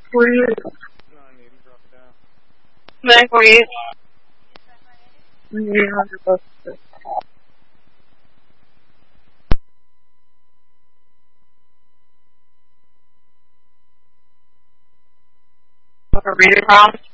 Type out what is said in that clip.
48. 980, drop it down. 948. 800 bucks. Reader prompts.